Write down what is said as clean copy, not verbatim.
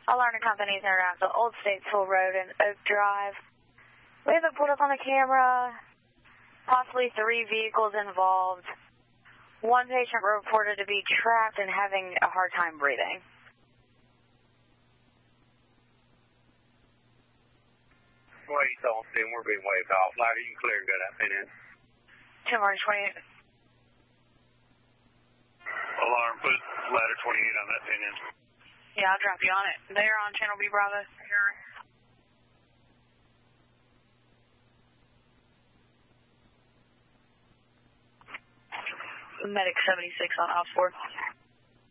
Alarna Companies International, Old Statesville Road and Oak Drive. We have it pulled up on the camera. Possibly 3 vehicles involved. 1 patient reported to be trapped and having a hard time breathing. Wait on, then we're being waved off. Ladder, you can clear and go that pin in. 10 March 28. Alarm, put ladder 28 on that pin in. Yeah, I'll drop you on it. They're on Channel B Bravo. Medic 76 on Ops 4.